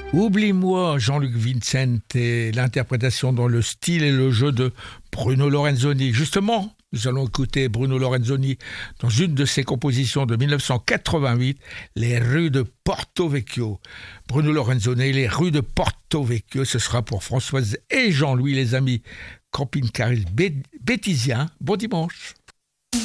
Oublie-moi, Jean-Luc Vincent et l'interprétation dans le style et le jeu de Bruno Lorenzoni. Justement, nous allons écouter Bruno Lorenzoni dans une de ses compositions de 1988, Les rues de Porto Vecchio. Bruno Lorenzoni, Les rues de Porto Vecchio, ce sera pour Françoise et Jean-Louis, les amis camping-caristes bétisiens. Bon dimanche.